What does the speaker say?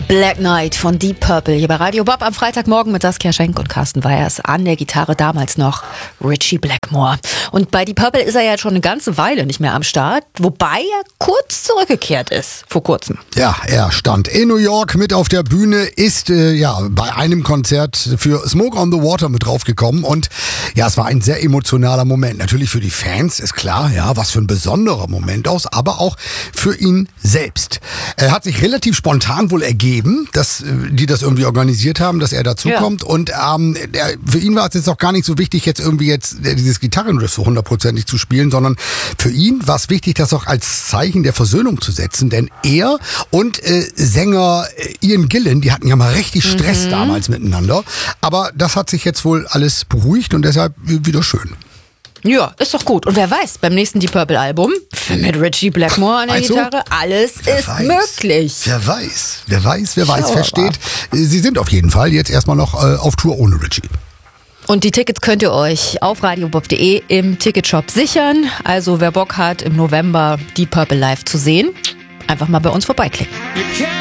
Black Knight von Deep Purple hier bei Radio Bob am Freitagmorgen mit Saskia Schenk und Carsten Weyers. An der Gitarre damals noch Ritchie Blackmore. Und bei Deep Purple ist er ja schon eine ganze Weile nicht mehr am Start, wobei er kurz zurückgekehrt ist, vor kurzem. Ja, er stand in New York mit auf der Bühne, ist bei einem Konzert für Smoke on the Water mit draufgekommen und ja, es war ein sehr emotionaler Moment. Natürlich für die Fans, ist klar, ja, was für ein besonderer Moment aus, aber auch für ihn selbst. Er hat sich relativ spontan wohl ergeben, dass die das irgendwie organisiert haben, dass er dazukommt. Ja. Und für ihn war es jetzt auch gar nicht so wichtig, jetzt dieses Gitarrenriff so hundertprozentig zu spielen, sondern für ihn war es wichtig, das auch als Zeichen der Versöhnung zu setzen, denn er und Sänger Ian Gillan, die hatten ja mal richtig Stress damals miteinander, aber das hat sich jetzt wohl alles beruhigt und deshalb wieder schön. Ja, ist doch gut. Und wer weiß, beim nächsten Deep Purple Album mit Ritchie Blackmore an der Gitarre, alles ist möglich. Wer weiß. Versteht. Sie sind auf jeden Fall jetzt erstmal noch auf Tour ohne Ritchie. Und die Tickets könnt ihr euch auf radiobob.de im Ticketshop sichern. Also wer Bock hat, im November Deep Purple live zu sehen, einfach mal bei uns vorbeiklicken.